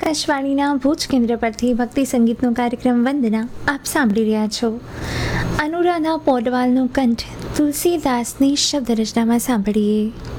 આકાશવાણીના ભુજ કેન્દ્ર પરથી ભક્તિ સંગીતનો કાર્યક્રમ વંદના આપ સાંભળી રહ્યા છો. અનુરાધા પૌડવાલનો કંઠ તુલસીદાસની શબ્દ રચનામાં સાંભળીએ.